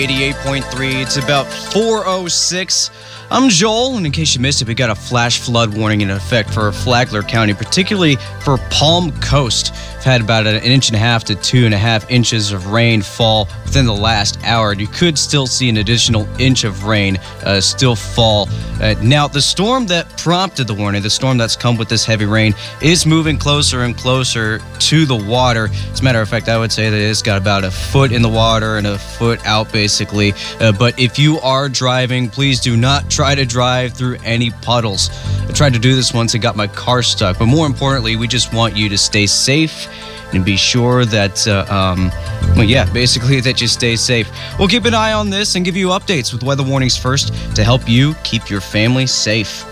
88.3. It's about 4:06. I'm Joel, and in case you missed it, we got a flash flood warning in effect for Flagler County, particularly for Palm Coast. We've had about an inch and a half to 2.5 inches of rain fall within the last hour. You could still see an additional inch of rain still fall. Now, the storm that prompted the warning, the storm that's come with this heavy rain, is moving closer and closer to the water. As a matter of fact, I would say that it's got about a foot in the water and a foot out, basically. But if you are driving, please do not try to drive through any puddles. I tried to do this once and got my car stuck. But more importantly, we just want you to stay safe and be sure that, basically that you stay safe. We'll keep an eye on this and give you updates with weather warnings first to help you keep your family safe.